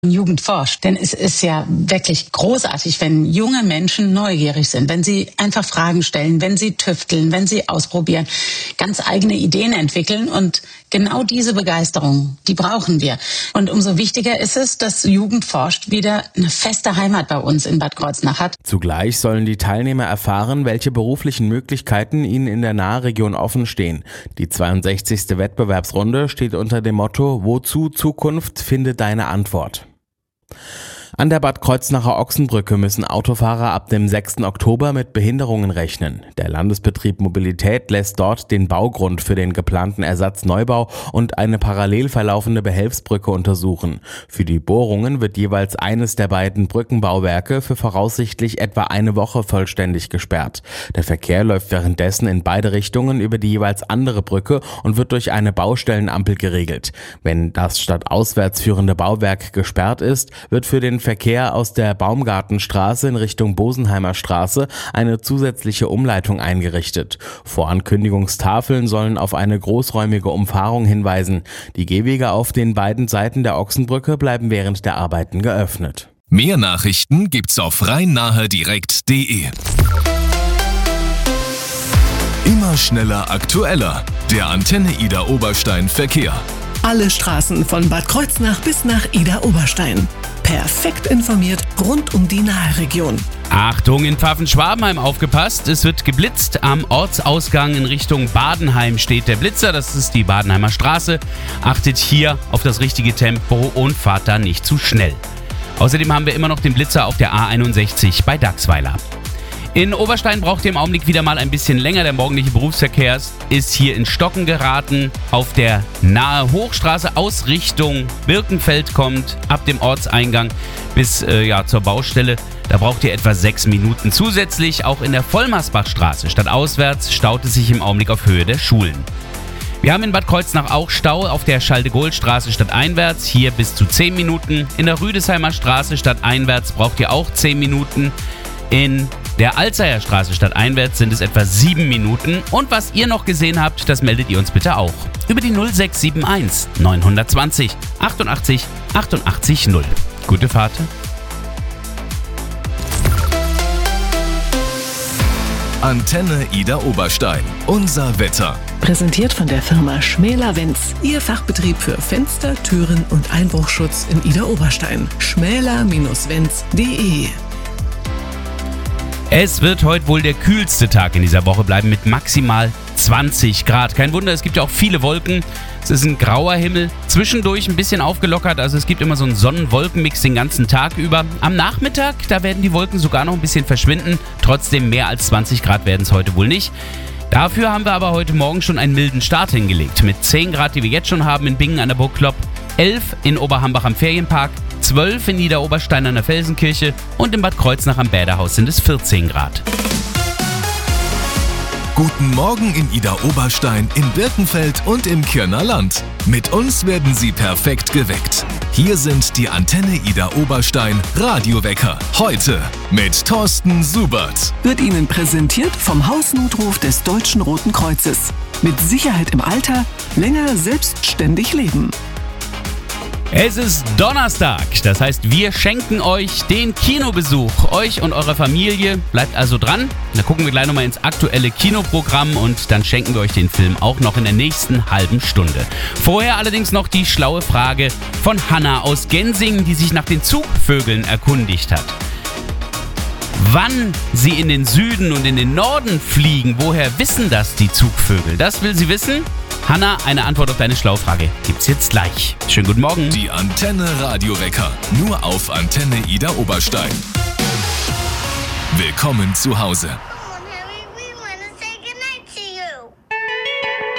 Jugend forscht. Denn es ist ja wirklich großartig, wenn junge Menschen neugierig sind, wenn sie einfach Fragen stellen, wenn sie tüfteln, wenn sie ausprobieren, ganz eigene Ideen entwickeln. Und genau diese Begeisterung, die brauchen wir. Und umso wichtiger ist es, dass Jugend forscht wieder eine feste Heimat bei uns in Bad Kreuznach hat. Zugleich sollen die Teilnehmer erfahren, welche beruflichen Möglichkeiten ihnen in der Nahregion offen stehen. Die 62. Wettbewerbsrunde steht unter dem Motto: Wozu Zukunft? Finde deine Antwort. An der Bad Kreuznacher Ochsenbrücke müssen Autofahrer ab dem 6. Oktober mit Behinderungen rechnen. Der Landesbetrieb Mobilität lässt dort den Baugrund für den geplanten Ersatzneubau und eine parallel verlaufende Behelfsbrücke untersuchen. Für die Bohrungen wird jeweils eines der beiden Brückenbauwerke für voraussichtlich etwa eine Woche vollständig gesperrt. Der Verkehr läuft währenddessen in beide Richtungen über die jeweils andere Brücke und wird durch eine Baustellenampel geregelt. Wenn das stadtauswärts führende Bauwerk gesperrt ist, wird für den Verkehr aus der Baumgartenstraße in Richtung Bosenheimer Straße eine zusätzliche Umleitung eingerichtet. Vorankündigungstafeln sollen auf eine großräumige Umfahrung hinweisen. Die Gehwege auf den beiden Seiten der Ochsenbrücke bleiben während der Arbeiten geöffnet. Mehr Nachrichten gibt's auf rhein-nahe-direkt.de. Immer schneller, aktueller. Der Antenne Ida Oberstein Verkehr. Alle Straßen von Bad Kreuznach bis nach Ida Oberstein. Perfekt informiert rund um die Nahregion. Achtung, in Pfaffen-Schwabenheim aufgepasst, es wird geblitzt. Am Ortsausgang in Richtung Badenheim steht der Blitzer, das ist die Badenheimer Straße. Achtet hier auf das richtige Tempo und fahrt da nicht zu schnell. Außerdem haben wir immer noch den Blitzer auf der A61 bei Dachsweiler. In Oberstein braucht ihr im Augenblick wieder mal ein bisschen länger. Der morgendliche Berufsverkehr ist hier in Stocken geraten. Auf der Nahe Hochstraße aus Richtung Birkenfeld kommt ab dem Ortseingang bis zur Baustelle. Da braucht ihr etwa 6 Minuten zusätzlich. Auch in der Vollmersbachstraße stadtauswärts staut es sich im Augenblick auf Höhe der Schulen. Wir haben in Bad Kreuznach auch Stau auf der Schalde-Gohl-Straße stadteinwärts, hier bis zu 10 Minuten. In der Rüdesheimer Straße stadteinwärts braucht ihr auch 10 Minuten. In der Alzeyer Straße stadteinwärts sind es etwa 7 Minuten. Und was ihr noch gesehen habt, das meldet ihr uns bitte auch. Über die 0671 920 88 88 0. Gute Fahrt. Antenne Ida Oberstein. Unser Wetter. Präsentiert von der Firma Schmäler-Wenz. Ihr Fachbetrieb für Fenster, Türen und Einbruchschutz in Ida Oberstein. schmäler-wenz.de. Es wird heute wohl der kühlste Tag in dieser Woche bleiben mit maximal 20 Grad. Kein Wunder, es gibt ja auch viele Wolken. Es ist ein grauer Himmel, zwischendurch ein bisschen aufgelockert. Also es gibt immer so einen Sonnen-Wolken-Mix den ganzen Tag über. Am Nachmittag, da werden die Wolken sogar noch ein bisschen verschwinden. Trotzdem mehr als 20 Grad werden es heute wohl nicht. Dafür haben wir aber heute Morgen schon einen milden Start hingelegt. Mit 10 Grad, die wir jetzt schon haben in Bingen an der Burg Klopp, 11 in Oberhambach am Ferienpark, 12 in Niederoberstein an der Felsenkirche und in Bad Kreuznach am Bäderhaus sind es 14 Grad. Guten Morgen in Ida Oberstein, in Birkenfeld und im Kirner Land. Mit uns werden Sie perfekt geweckt. Hier sind die Antenne Ida Oberstein Radiowecker. Heute mit Thorsten Subert. Wird Ihnen präsentiert vom Hausnotruf des Deutschen Roten Kreuzes. Mit Sicherheit im Alter, länger selbstständig leben. Es ist Donnerstag, das heißt, wir schenken euch den Kinobesuch, euch und eurer Familie. Bleibt also dran, da gucken wir gleich nochmal ins aktuelle Kinoprogramm und dann schenken wir euch den Film auch noch in der nächsten halben Stunde. Vorher allerdings noch die schlaue Frage von Hanna aus Gensingen, die sich nach den Zugvögeln erkundigt hat. Wann sie in den Süden und in den Norden fliegen, woher wissen das die Zugvögel? Das will sie wissen. Hanna, eine Antwort auf deine Schlaufrage gibt's jetzt gleich. Schönen guten Morgen. Die Antenne Radiowecker, nur auf Antenne Ida Oberstein. Willkommen zu Hause.